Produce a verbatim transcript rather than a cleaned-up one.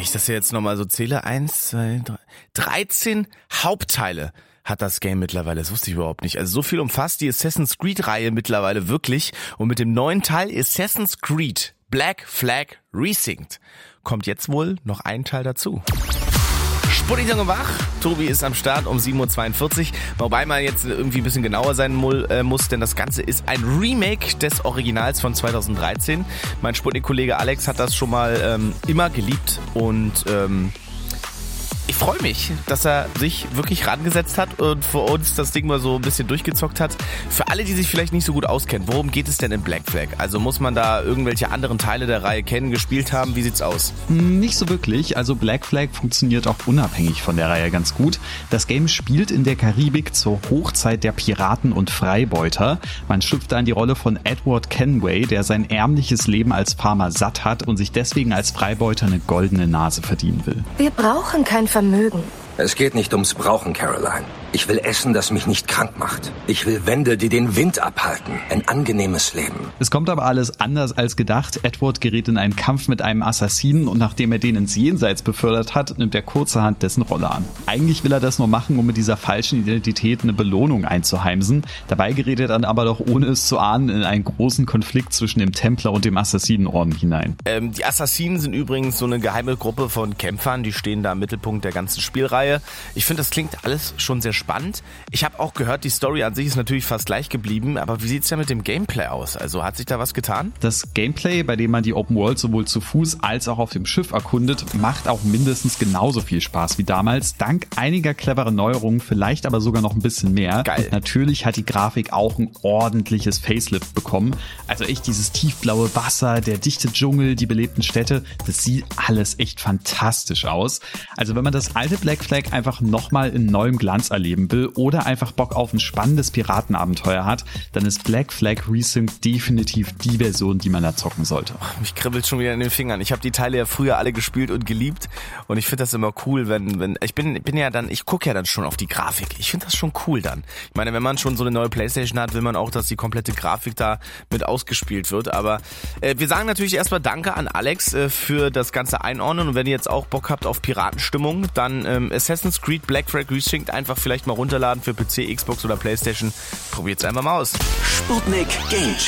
ich das jetzt nochmal so zähle, eins, zwei, drei, dreizehn Hauptteile hat das Game mittlerweile. Das wusste ich überhaupt nicht. Also so viel umfasst die Assassin's Creed-Reihe mittlerweile wirklich. Und mit dem neuen Teil Assassin's Creed Black Flag Resynced kommt jetzt wohl noch ein Teil dazu. Sputnik Junge wach. Tobi ist am Start um sieben Uhr zweiundvierzig. Wobei man jetzt irgendwie ein bisschen genauer sein muss, denn das Ganze ist ein Remake des Originals von zweitausenddreizehn. Mein Sputnik-Kollege Alex hat das schon mal ähm, immer geliebt und ähm, ich freue mich, dass er sich wirklich rangesetzt hat und für uns das Ding mal so ein bisschen durchgezockt hat. Für alle, die sich vielleicht nicht so gut auskennen, worum geht es denn in Black Flag? Also muss man da irgendwelche anderen Teile der Reihe kennen, gespielt haben? Wie sieht's aus? Nicht so wirklich. Also Black Flag funktioniert auch unabhängig von der Reihe ganz gut. Das Game spielt in der Karibik zur Hochzeit der Piraten und Freibeuter. Man schlüpft da in die Rolle von Edward Kenway, der sein ärmliches Leben als Farmer satt hat und sich deswegen als Freibeuter eine goldene Nase verdienen will. Wir brauchen kein Vermögen. Es geht nicht ums Brauchen, Caroline. Ich will Essen, das mich nicht krank macht. Ich will Wände, die den Wind abhalten. Ein angenehmes Leben. Es kommt aber alles anders als gedacht. Edward gerät in einen Kampf mit einem Assassinen und nachdem er den ins Jenseits befördert hat, nimmt er kurzerhand dessen Rolle an. Eigentlich will er das nur machen, um mit dieser falschen Identität eine Belohnung einzuheimsen. Dabei gerät er dann aber doch, ohne es zu ahnen, in einen großen Konflikt zwischen dem Templer und dem Assassinenorden hinein. Ähm, die Assassinen sind übrigens so eine geheime Gruppe von Kämpfern, die stehen da im Mittelpunkt der ganzen Spielreihe. Ich finde, das klingt alles schon sehr spannend. Ich habe auch gehört, die Story an sich ist natürlich fast gleich geblieben, aber wie sieht's denn mit dem Gameplay aus? Also hat sich da was getan? Das Gameplay, bei dem man die Open World sowohl zu Fuß als auch auf dem Schiff erkundet, macht auch mindestens genauso viel Spaß wie damals, dank einiger cleverer Neuerungen, vielleicht aber sogar noch ein bisschen mehr. Geil. Und natürlich hat die Grafik auch ein ordentliches Facelift bekommen. Also echt dieses tiefblaue Wasser, der dichte Dschungel, die belebten Städte, das sieht alles echt fantastisch aus. Also wenn man das alte Black Flag einfach nochmal in neuem Glanz erleben will oder einfach Bock auf ein spannendes Piratenabenteuer hat, dann ist Black Flag Resynced definitiv die Version, die man da zocken sollte. Mich kribbelt schon wieder in den Fingern. Ich habe die Teile ja früher alle gespielt und geliebt und ich finde das immer cool, wenn wenn ich bin bin ja dann ich gucke ja dann schon auf die Grafik. Ich finde das schon cool dann. Ich meine, wenn man schon so eine neue PlayStation hat, will man auch, dass die komplette Grafik da mit ausgespielt wird. Aber äh, wir sagen natürlich erstmal Danke an Alex äh, für das ganze Einordnen und wenn ihr jetzt auch Bock habt auf Piratenstimmung, dann ähm, Assassin's Creed Black Flag Resynced einfach vielleicht mal runterladen für P C, Xbox oder PlayStation. Probiert's einfach mal aus. Sputnik Game